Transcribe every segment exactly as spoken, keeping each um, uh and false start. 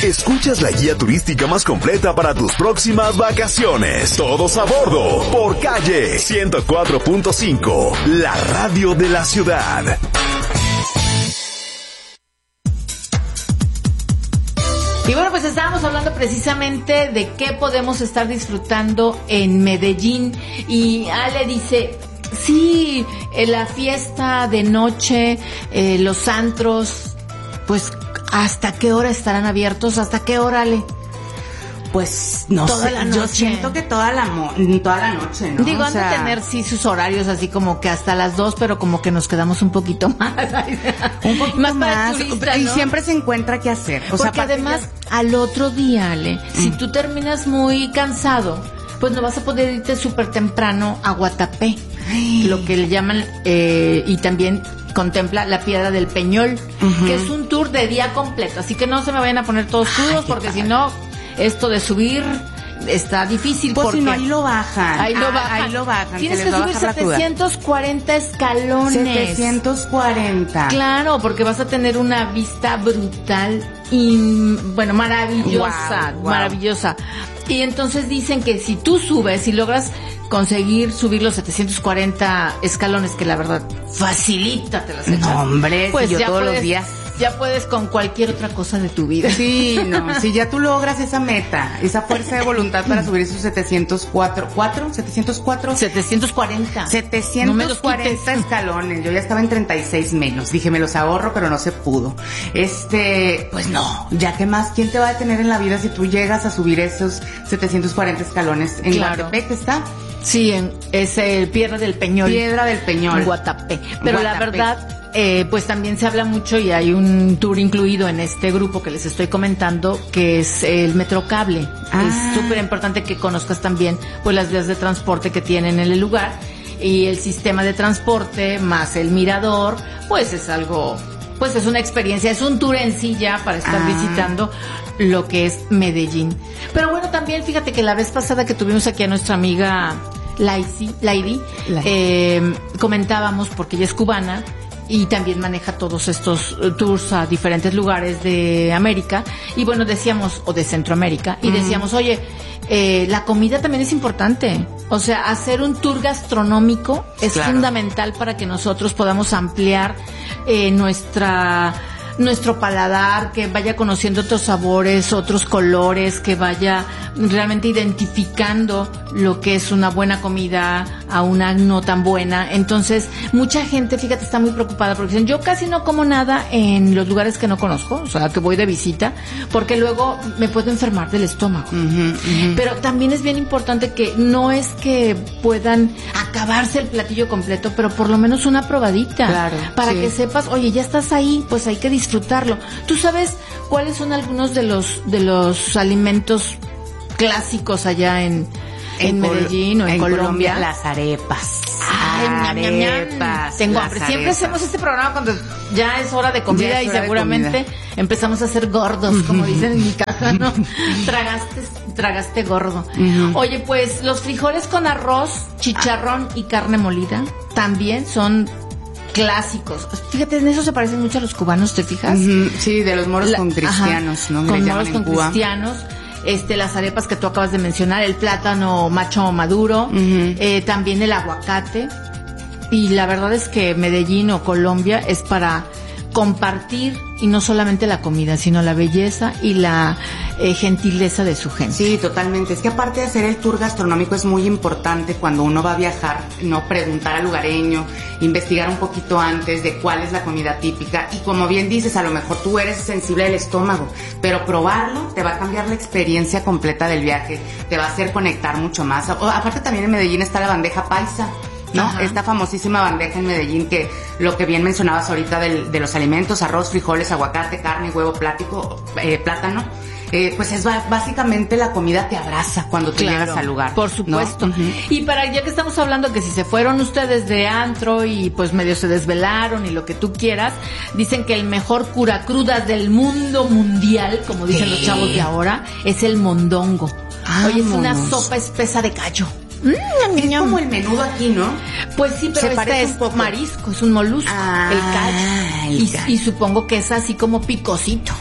Escuchas la guía turística más completa para tus próximas vacaciones. Todos a bordo por Calle ciento cuatro punto cinco, la radio de la ciudad. Y bueno, pues estábamos hablando precisamente de qué podemos estar disfrutando en Medellín. Y Ale dice, sí, eh, la fiesta de noche, eh, los antros, pues, ¿hasta qué hora estarán abiertos? ¿Hasta qué hora, Ale? Pues no toda sé, la noche. Yo siento que toda la mo- toda la noche, ¿no? Digo, o han sea... de tener sí sus horarios así como que hasta las dos, pero como que nos quedamos un poquito más. un poquito más, más, para el turista, y ¿no? siempre se encuentra qué hacer. O Porque sea, además, ya... al otro día, Ale, mm. si tú terminas muy cansado, pues no vas a poder irte súper temprano a Guatapé, Ay. lo que le llaman, eh, y también contempla la Piedra del Peñol, uh-huh. que es un tour de día completo, así que no se me vayan a poner todos crudos, porque si no, esto de subir está difícil. Pues porque si no, ahí lo bajan. Ahí lo ah, bajan. Ahí lo bajan. Tienes que subir setecientos cuarenta escalones. setecientos cuarenta. Claro, porque vas a tener una vista brutal y, bueno, maravillosa, wow, wow. maravillosa. Y entonces dicen que si tú subes y logras conseguir subir los setecientos cuarenta escalones, que la verdad, facilita, te las echas. No, hombre, pues si yo ya todos puedes, los días... Ya puedes con cualquier otra cosa de tu vida. Sí, no, si ya tú logras esa meta, esa fuerza de voluntad para subir esos setecientos cuatro, ¿cuatro? ¿setecientos cuatro? setecientos cuarenta. setecientos cuarenta no escalones. Yo ya estaba en treinta y seis menos. Dije, me los ahorro, pero no se pudo. Este, pues no, ya que más, ¿quién te va a detener en la vida si tú llegas a subir esos setecientos cuarenta escalones? ¿En claro. Guatapé está? Sí, en, es el Piedra del Peñol. Piedra del Peñol. En Guatapé. Pero Guatapé. La verdad, eh, pues también se habla mucho y hay un tour incluido en este grupo que les estoy comentando, que es el Metrocable. Ah. Es súper importante que conozcas también pues las vías de transporte que tienen en el lugar, y el sistema de transporte más el mirador, pues es algo, pues es una experiencia, es un tour en sí ya para estar ah. visitando lo que es Medellín. Pero bueno, también fíjate que la vez pasada que tuvimos aquí a nuestra amiga Laidy, Laidy eh, comentábamos, porque ella es cubana y también maneja todos estos tours a diferentes lugares de América, y bueno, decíamos, o de Centroamérica, y decíamos, mm. oye, eh, la comida también es importante. O sea, hacer un tour gastronómico es claro. fundamental para que nosotros podamos ampliar eh, nuestra... nuestro paladar, que vaya conociendo otros sabores, otros colores, que vaya realmente identificando lo que es una buena comida a una no tan buena. Entonces, mucha gente, fíjate, está muy preocupada porque dicen, yo casi no como nada en los lugares que no conozco, o sea, que voy de visita, porque luego me puedo enfermar del estómago. Uh-huh, uh-huh. Pero también es bien importante que no es que puedan acabarse el platillo completo, pero por lo menos una probadita. Claro, para sí. que sepas, oye, ya estás ahí, pues hay que disfrutarlo. ¿Tú sabes cuáles son algunos de los de los alimentos clásicos allá en, en, en Medellín o en, en Colombia? Colombia? Las arepas. Ay, arepas. Tengo hambre. Siempre arepas. Hacemos este programa cuando ya es hora de comida y seguramente empezamos a ser gordos, como uh-huh. dicen en mi casa, ¿no? tragaste, tragaste gordo. Uh-huh. Oye, pues los frijoles con arroz, chicharrón y carne molida también son clásicos. Fíjate, en eso se parecen mucho a los cubanos, ¿te fijas? Uh-huh. Sí, de los moros La, con cristianos, ajá, ¿no? Con moros con Cuba. cristianos. Este, las arepas que tú acabas de mencionar, el plátano macho maduro, uh-huh. eh, también el aguacate. Y la verdad es que Medellín o Colombia es para compartir, y no solamente la comida, sino la belleza y la eh, gentileza de su gente. Sí, totalmente. Es que aparte de hacer el tour gastronómico es muy importante cuando uno va a viajar, no preguntar al lugareño, investigar un poquito antes de cuál es la comida típica, y como bien dices, a lo mejor tú eres sensible al estómago, pero probarlo te va a cambiar la experiencia completa del viaje, te va a hacer conectar mucho más. O, aparte también en Medellín está la bandeja paisa, ¿no? Ajá. Esta famosísima bandeja en Medellín, que lo que bien mencionabas ahorita del, de los alimentos, arroz, frijoles, aguacate, carne, huevo, plático, eh, plátano, eh, pues es b- básicamente la comida te abraza cuando tú claro, llegas al lugar. Por supuesto. ¿No? Uh-huh. Y para, ya que estamos hablando que si se fueron ustedes de antro y pues medio se desvelaron y lo que tú quieras, dicen que el mejor cura crudas del mundo mundial, como dicen ¿Qué? los chavos de ahora, es el mondongo. Ah, Oye, es una sopa espesa de callo. Mm, es como el menudo aquí, ¿no? Pues sí, pero este es poco. marisco, es un molusco, ah, el callo. El y, callo. Y supongo que es así como picosito.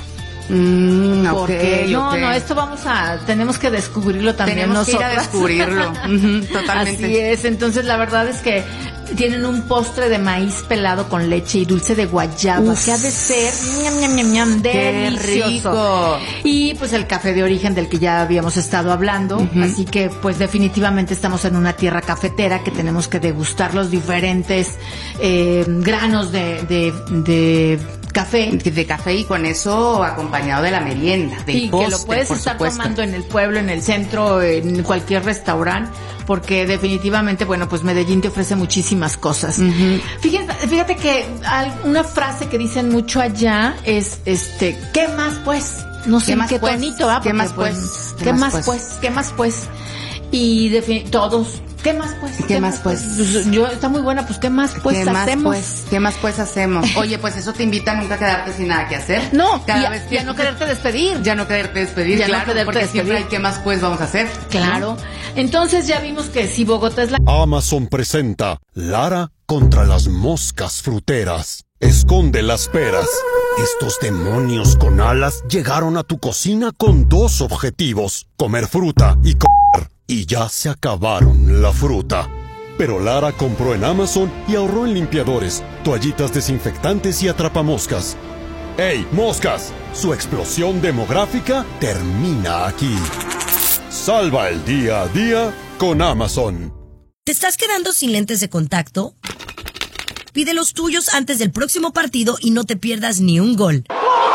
Mm, porque okay, no, okay. no, esto vamos a, tenemos que descubrirlo también tenemos nosotras. que ir a descubrirlo. Uh-huh, totalmente. Así es, entonces la verdad es que tienen un postre de maíz pelado con leche y dulce de guayaba, Uf, que ha de ser ñam, ñam, ñam, ñam, delicioso. Rico. Y pues el café de origen del que ya habíamos estado hablando, uh-huh. Así que pues definitivamente estamos en una tierra cafetera que tenemos que degustar los diferentes eh, granos de, de, de café. De café y con eso acompañado de la merienda, del y postre, que lo puedes por estar supuesto. tomando en el pueblo, en el centro, en cualquier restaurante, porque definitivamente, bueno, pues Medellín te ofrece muchísimas cosas. Uh-huh. Fíjate, fíjate que hay una frase que dicen mucho allá es, este, ¿qué más pues? No sé ¿Qué más qué pues? tonito, ¿va? ¿Qué más pues? pues? ¿Qué, ¿Qué más pues? pues? ¿Qué más pues? Y defini- todos. ¿Qué más pues? ¿Qué, ¿Qué más pues? pues? Yo, está muy buena, pues ¿qué más pues ¿Qué hacemos? Más, pues? ¿Qué más pues hacemos? Oye, pues eso te invita a nunca quedarte sin nada que hacer. No, Cada ya, vez que ya no quererte despedir. Ya no quererte despedir, ya claro, no quererte porque despedir. siempre hay qué más pues vamos a hacer. Claro. Entonces ya vimos que si Bogotá es la... Amazon presenta Lara contra las moscas fruteras. Esconde las peras. Estos demonios con alas llegaron a tu cocina con dos objetivos: comer fruta y comer. Y ya se acabaron la fruta. Pero Lara compró en Amazon y ahorró en limpiadores, toallitas desinfectantes y atrapamoscas. ¡Ey, moscas! Su explosión demográfica termina aquí. Salva el día a día con Amazon. ¿Te estás quedando sin lentes de contacto? Pide los tuyos antes del próximo partido y no te pierdas ni un gol.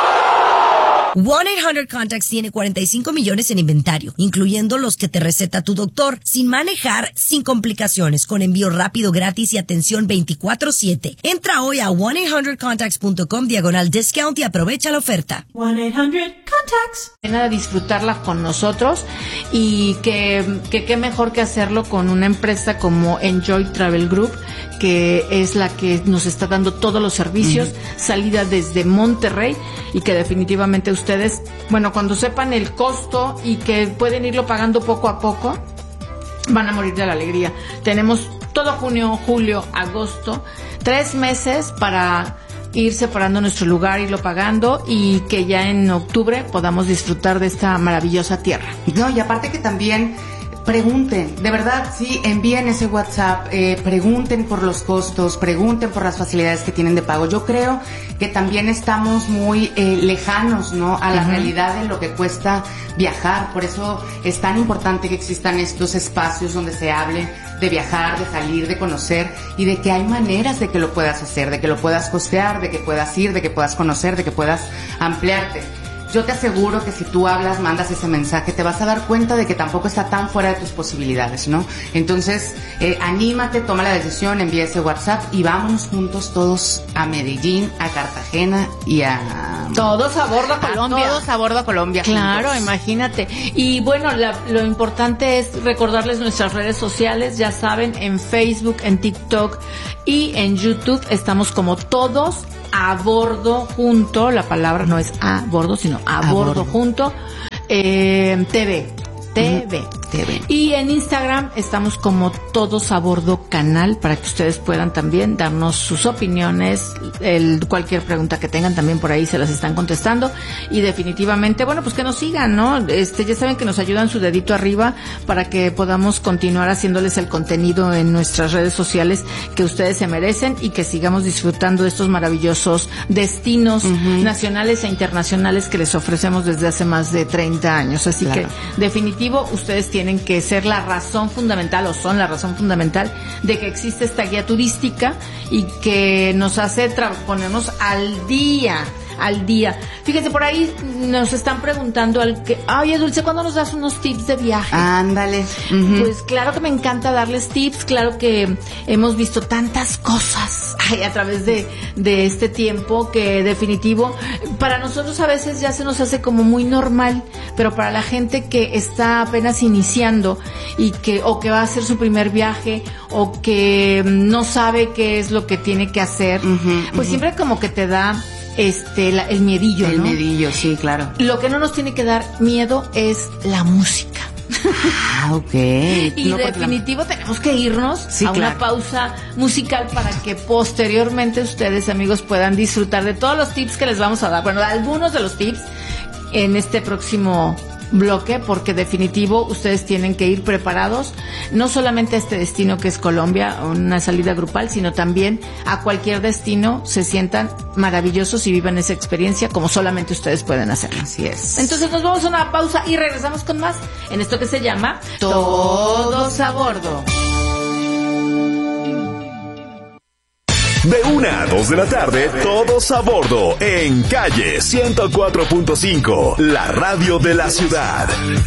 one eight hundred Contacts tiene cuarenta y cinco millones en inventario, incluyendo los que te receta tu doctor, sin manejar, sin complicaciones, con envío rápido, gratis y atención veinticuatro siete. Entra hoy a one eight hundred contacts punto com diagonal discount y aprovecha la oferta. one eight hundred contacts. De disfrutarla con nosotros y que que qué mejor que hacerlo con una empresa como Enjoy Travel Group, que es la que nos está dando todos los servicios, uh-huh. Salida desde Monterrey, y que definitivamente ustedes, bueno, cuando sepan el costo y que pueden irlo pagando poco a poco, van a morir de la alegría. Tenemos todo junio, julio, agosto, tres meses para ir separando nuestro lugar, irlo pagando, y que ya en octubre podamos disfrutar de esta maravillosa tierra. No, y aparte que también pregunten, de verdad, sí, envíen ese WhatsApp, eh, pregunten por los costos, pregunten por las facilidades que tienen de pago. Yo creo que también estamos muy eh, lejanos, ¿no?, a la uh-huh. realidad de lo que cuesta viajar. Por eso es tan importante que existan estos espacios donde se hable de viajar, de salir, de conocer, y de que hay maneras de que lo puedas hacer, de que lo puedas costear, de que puedas ir, de que puedas conocer, de que puedas ampliarte. Yo te aseguro que si tú hablas, mandas ese mensaje, te vas a dar cuenta de que tampoco está tan fuera de tus posibilidades, ¿no? Entonces, eh, anímate, toma la decisión, envía ese WhatsApp y vámonos juntos todos a Medellín, a Cartagena y a... Todos a bordo a Colombia. A todos a bordo a Colombia. Claro, juntos. Imagínate. Y bueno, la, lo importante es recordarles nuestras redes sociales, ya saben, en Facebook, en TikTok y en YouTube estamos como Todos a Bordo Junto. La palabra no es a bordo, sino a, a bordo, bordo junto. Eh, T V. T V. Uh-huh. T V. Y en Instagram estamos como Todos a Bordo Canal, para que ustedes puedan también darnos sus opiniones, el, cualquier pregunta que tengan también por ahí se las están contestando. Y definitivamente, bueno, pues que nos sigan, ¿no? Este, ya saben que nos ayudan su dedito arriba para que podamos continuar haciéndoles el contenido en nuestras redes sociales que ustedes se merecen, y que sigamos disfrutando de estos maravillosos destinos uh-huh. nacionales e internacionales que les ofrecemos desde hace más de treinta años. Así claro. que definitivo, ustedes tienen que ser la razón fundamental, o son la razón fundamental de que existe esta guía turística y que nos hace tra- ponernos al día, al día. Fíjense, por ahí nos están preguntando al que, oye, Dulce, ¿cuándo nos das unos tips de viaje? Ándale. Uh-huh. Pues claro que me encanta darles tips, claro que hemos visto tantas cosas ay, a través de, de este tiempo, que definitivo, para nosotros a veces ya se nos hace como muy normal, pero para la gente que está apenas iniciando y que, o que va a hacer su primer viaje, o que no sabe qué es lo que tiene que hacer, uh-huh, pues uh-huh. siempre como que te da este la, el miedillo, el ¿no? El miedillo, sí, claro. Lo que no nos tiene que dar miedo es la música. Ah, ok. Y no, definitivo la... tenemos que irnos sí, a claro. una pausa musical para que posteriormente ustedes, amigos, puedan disfrutar de todos los tips que les vamos a dar. Bueno, algunos de los tips en este próximo bloque, porque definitivo ustedes tienen que ir preparados no solamente a este destino que es Colombia, una salida grupal, sino también a cualquier destino. Se sientan maravillosos y vivan esa experiencia como solamente ustedes pueden hacerlo. Así es. Entonces nos vamos a una pausa y regresamos con más en esto que se llama Todos a Bordo. De una a dos de la tarde, todos a bordo en Calle ciento cuatro punto cinco, la radio de la ciudad.